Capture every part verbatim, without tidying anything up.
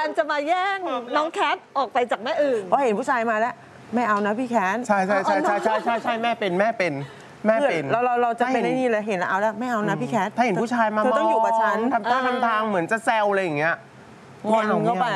จะมาแย่งน้องแคทออกไปจากแม่อึ่งเพราะเห็นผู้ชายมาแล้วไม่เอานะพี่แคนใช่ใช่ใช่ใช่ใช่ใช่ใช่แม่เป็นแม่เป็นแม่เป็นเราเราเราจะเป็นไอ้นี่เลยเห็นแล้วเอาแล้วไม่เอานะพี่แคทถ้าเห็นผู้ชายมาเธอต้องอยู่กับฉันทำท่าทำทางเหมือนจะแซวอะไรอย่างเงี้ยงอนเข้าไป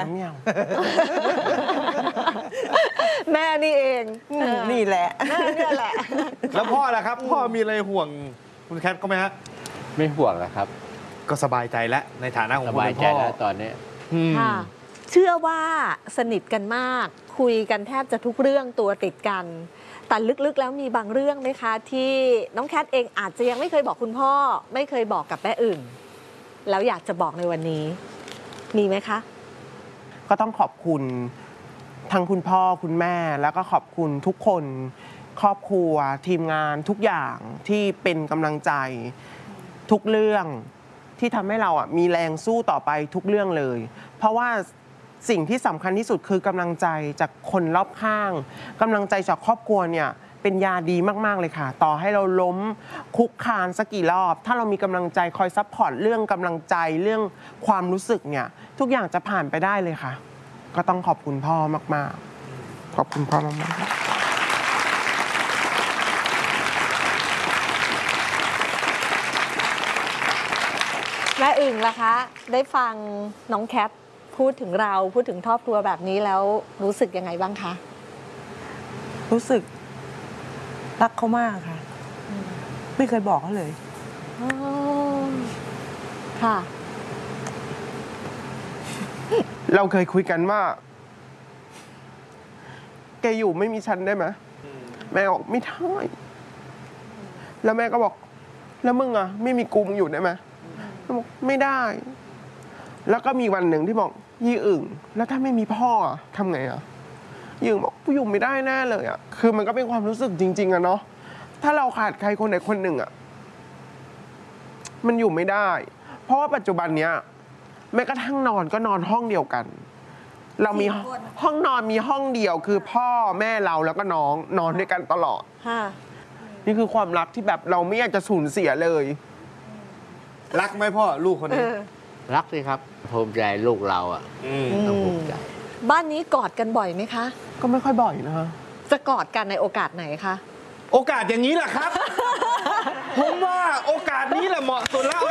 แม่นี่เองนี่แหละแม่นี่แหละแล้วพ่อล่ะครับพ่อมีอะไรห่วงคุณแคทก็ไหมฮะไม่ห่วงแล้วครับก็สบายใจแล้วในฐานะของคุณพ่อสบายใจแล้วตอนนี้ค่ะเชื่อว่าสนิทกันมากคุยกันแทบจะทุกเรื่องตัวติดกันแต่ลึกๆแล้วมีบางเรื่องไหมคะที่น้องแคทเองอาจจะยังไม่เคยบอกคุณพ่อไม่เคยบอกกับแม่อึ่งแล้วอยากจะบอกในวันนี้มีไหมคะก็ต้องขอบคุณทั้งคุณพ่อคุณแม่แล้วก็ขอบคุณทุกคนครอบครัวทีมงานทุกอย่างที่เป็นกำลังใจทุกเรื่องที่ทำให้เราอ่ะมีแรงสู้ต่อไปทุกเรื่องเลยเพราะว่าสิ่งที่สำคัญที่สุดคือกำลังใจจากคนรอบข้างกำลังใจจากครอบครัวเนี่ยเป็นยาดีมากๆเลยค่ะต่อให้เราล้มคุกคานสักกี่รอบถ้าเรามีกำลังใจคอยซัพพอร์ตเรื่องกำลังใจเรื่องความรู้สึกเนี่ยทุกอย่างจะผ่านไปได้เลยค่ะก็ต้องขอบคุณพ่อมากๆขอบคุณพ่อมากๆแม่อึ่งล่ะคะได้ฟังน้องแคทพูดถึงเราพูดถึงครอบครัวแบบนี้แล้วรู้สึกยังไงบ้างคะรู้สึกรักเขามากค่ะไม่เคยบอกเขาเลยค่ะเราเคยคุยกันว่าแกอยู่ไม่มีฉันได้ไหมแม่บอกไม่ได้แล้วแม่ก็บอกแล้วมึงอ่ะไม่มีกูมึงอยู่ได้ไหมบอกไม่ได้แล้วก็มีวันหนึ่งที่บอกยี่อึ่งแล้วถ้าไม่มีพ่อทำไงอ่ะยี่อึ่งบอกกูอยู่ไม่ได้แน่เลยอ่ะคือมันก็เป็นความรู้สึกจริงๆอะเนาะถ้าเราขาดใครคนใดคนหนึ่งอ่ะมันอยู่ไม่ได้เพราะว่าปัจจุบันเนี้ยแม้กระทั่งนอนก็นอนห้องเดียวกันเรามีห้องนอนมีห้องเดียวคือพ่อแม่เราแล้วก็น้องนอนด้วยกันตลอดนี่คือความรักที่แบบเราไม่อยากจะสูญเสียเลยรักไหมพ่อลูกคนนี้รักสิครับภูมิใจลูกเราอ่ะต้องภูมิใจบ้านนี้กอดกันบ่อยไหมคะก็ไม่ค่อยบ่อยนะจะกอดกันในโอกาสไหนคะโอกาสอย่างนี้แหละครับ ผมว่าโอกาสนี้แหละเหมาะสุดแล้ว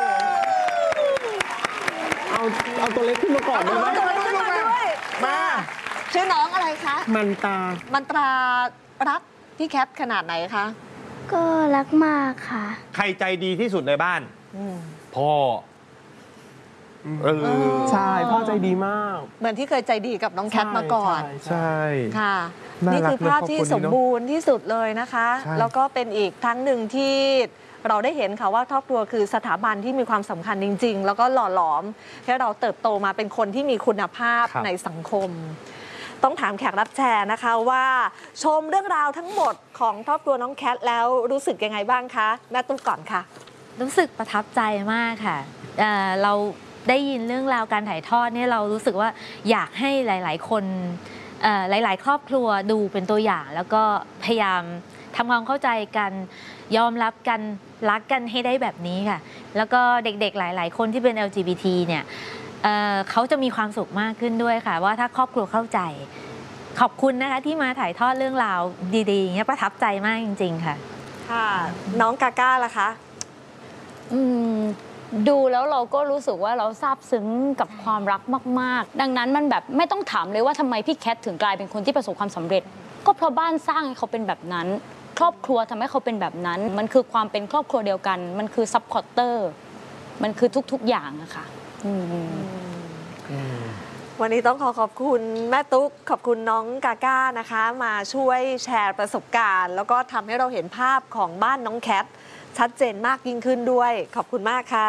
เอาเอาตัวเล็กขึ้นมาก่อนได้ไหมตัวเล็กขึ้นมาด้วยมาชื่อน้องอะไรคะมันตามันตรารักพี่แคทขนาดไหนคะก็รักมากค่ะใครใจดีที่สุดในบ้านพ่อเออใช่พ่อใจดีมากเหมือนที่เคยใจดีกับน้องแคทมาก่อนใช่ค่ะนี่คือภาพที่สมบูรณ์ที่สุดเลยนะคะแล้วก็เป็นอีกครั้งหนึ่งที่เราได้เห็นค่ะว่าครอบครัวคือสถาบันที่มีความสำคัญจริงๆแล้วก็หล่อหลอมให้เราเติบโตมาเป็นคนที่มีคุณภาพในสังคมต้องถามแขกรับเชิญนะคะว่าชมเรื่องราวทั้งหมดของครอบครัวน้องแคทแล้วรู้สึกยังไงบ้างคะแม่ตุ๊กก่อนค่ะรู้สึกประทับใจมากค่ะ เ, เราได้ยินเรื่องราวการถ่ายทอดเนี่ยเรารู้สึกว่าอยากให้หลายๆคนหลายๆครอบครัวดูเป็นตัวอย่างแล้วก็พยายามทำความเข้าใจกันยอมรับกันรักกันให้ได้แบบนี้ค่ะแล้วก็เด็กๆหลายๆคนที่เป็น แอล จี บี ที เนี่ย เ, เขาจะมีความสุขมากขึ้นด้วยค่ะว่าถ้าครอบครัวเข้าใจขอบคุณนะคะที่มาถ่ายทอดเรื่องราวดีๆอย่างเงี้ยประทับใจมากจริงๆค่ะค่ะน้องกาก้าล่ะคะอืมดูแล้วเราก็รู้สึกว่าเราซาบซึ้งกับความรักมากๆดังนั้นมันแบบไม่ต้องถามเลยว่าทำไมพี่แคทถึงกลายเป็นคนที่ประสบความสำเร็จก็เพราะบ้านสร้างให้เขาเป็นแบบนั้นครอบครัวทำให้เขาเป็นแบบนั้นมันคือความเป็นครอบครัวเดียวกันมันคือซัพพอร์ตเตอร์มันคือทุกๆอย่างอะค่ะวันนี้ต้องขอขอบคุณแม่ตุ๊กขอบคุณน้องกาก้านะคะมาช่วยแชร์ประสบการณ์แล้วก็ทำให้เราเห็นภาพของบ้านน้องแคทชัดเจนมากยิ่งขึ้นด้วยขอบคุณมากค่ะ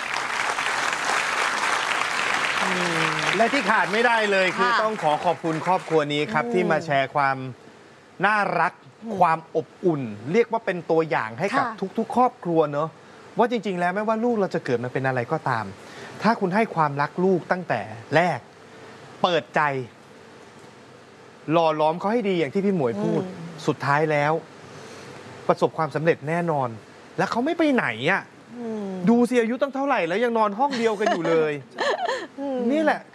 และที่ขาดไม่ได้เลยคือต้องขอขอบคุณครอบครัวนี้ครับที่มาแชร์ความน่ารักความอบอุ่นเรียกว่าเป็นตัวอย่างให้กับทุกๆครอบครัวเนอะว่าจริงๆแล้วไม่ว่าลูกเราจะเกิดมาเป็นอะไรก็ตามถ้าคุณให้ความรักลูกตั้งแต่แรกเปิดใจหล่อล้อมเขาให้ดีอย่างที่พี่หมวยพูดสุดท้ายแล้วประสบความสำเร็จแน่นอนแล้วเขาไม่ไปไหนอ่ะดูสิอายุตั้งเท่าไหร่แล้วยังนอนห้องเดียวกันอยู่เลยนี่แหละ